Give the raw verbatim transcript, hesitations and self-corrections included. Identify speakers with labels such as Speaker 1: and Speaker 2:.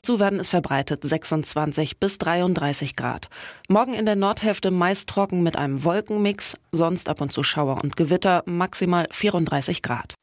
Speaker 1: Zu werden es verbreitet sechsundzwanzig bis dreiunddreißig Grad. Morgen in der Nordhälfte meist trocken mit einem Wolkenmix, sonst ab und zu Schauer und Gewitter, maximal vierunddreißig Grad.